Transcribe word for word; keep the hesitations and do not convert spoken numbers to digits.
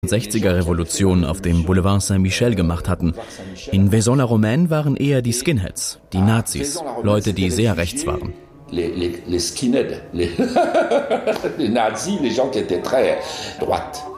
sechziger-Revolution auf dem Boulevard Saint-Michel gemacht hatten. In Vaison-la-Romaine waren eher die Skinheads, die Nazis, Leute, die sehr rechts waren. Les, les, les skinheads, les, les nazis, les gens qui étaient très droite.